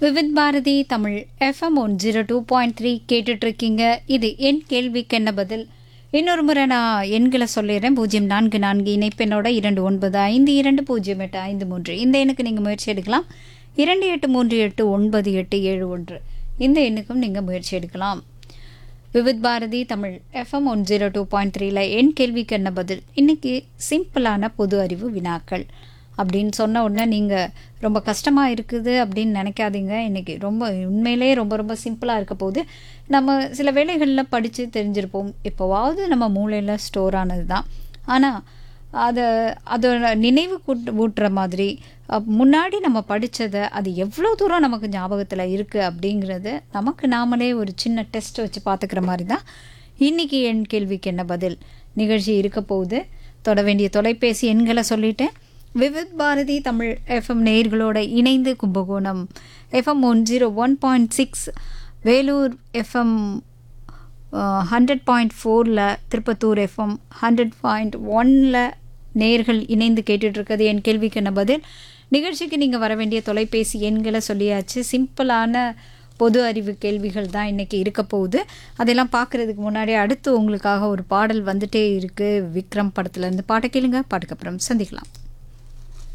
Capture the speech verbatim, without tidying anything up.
Vividh Bharathi Tamil FM one zero two point three கேட்டுட்ருக்கீங்க. இது என் கேள்விக்கு என்ன பதில். இன்னொரு முறை நான் எண்களை சொல்லிடுறேன். பூஜ்ஜியம் நான்கு நான்கு இணைப்பெண்ணோட இரண்டு ஒன்பது ஐந்து இரண்டு பூஜ்ஜியம் எட்டு ஐந்து மூன்று இந்த எண்ணுக்கு நீங்கள் முயற்சி எடுக்கலாம். இரண்டு எட்டு மூன்று எட்டு ஒன்பது எட்டு ஏழு ஒன்று இந்த எண்ணுக்கும் நீங்கள் முயற்சி எடுக்கலாம். Vividh Bharathi Tamil FM one zero two point த்ரீல என் கேள்விக்கு என்ன பதில். இன்றைக்கி சிம்பிளான பொது அறிவு வினாக்கள் அப்படின்னு சொன்ன உடனே நீங்கள் ரொம்ப கஷ்டமாக இருக்குது அப்படின்னு நினைக்காதீங்க. இன்றைக்கி ரொம்ப உண்மையிலே ரொம்ப ரொம்ப சிம்பிளாக இருக்க போது. நம்ம சில வேளைகளில் படித்து தெரிஞ்சிருப்போம், எப்போவாவது நம்ம மூளையில் ஸ்டோர் ஆனது தான். ஆனால் அதை அதோட நினைவு கூட்டு ஊட்டுற மாதிரி முன்னாடி நம்ம படித்ததை அது எவ்வளோ தூரம் நமக்கு ஞாபகத்தில் இருக்குது அப்படிங்கிறது நமக்கு நாமளே ஒரு சின்ன டெஸ்ட் வச்சு பார்த்துக்கிற மாதிரி தான் இன்றைக்கி என் கேள்விக்கு என்ன பதில் நிகழ்ச்சி இருக்க போகுது. தொட வேண்டிய தொலைபேசி எண்களை சொல்லிட்டேன். விவித் பாரதி தமிழ் எஃப்எம் நேயர்களோட இணைந்து Kumbakonam FM one zero one point six, Vellore FM hundred point ஃபோரில், திருப்பத்தூர் எஃப்எம் ஹண்ட்ரட் பாயிண்ட் ஒன்னில் நேயர்கள் இணைந்து கேட்டுட்ருக்கிறது என் கேள்விக்கு என்ன பதில் நிகழ்ச்சிக்கு. நீங்கள் வர வேண்டிய தொலைபேசி எண்களை சொல்லியாச்சு. சிம்பிளான பொது அறிவு கேள்விகள் தான் இன்றைக்கி இருக்க போகுது. அதெல்லாம் பார்க்குறதுக்கு முன்னாடி அடுத்து உங்களுக்காக ஒரு பாடல் வந்துட்டே இருக்குது. விக்ரம் படத்துலேருந்து பாட்டை கேளுங்க. பாட்டுக்கு அப்புறம் சந்திக்கலாம்.